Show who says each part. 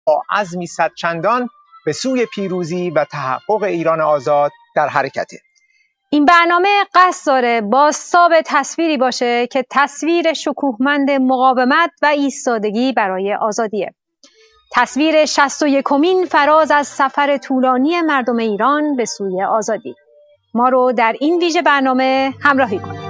Speaker 1: با عزمی صدچندان به سوی پیروزی و تحقق ایران آزاد در حرکته.
Speaker 2: این برنامه قصد داره بازتاب تصویری باشه که تصویر شکوهمند مقاومت و ایستادگی برای آزادیه. تصویر 61مین فراز از سفر طولانی مردم ایران به سوی آزادی. ما رو در این ویژه برنامه همراهی کنید.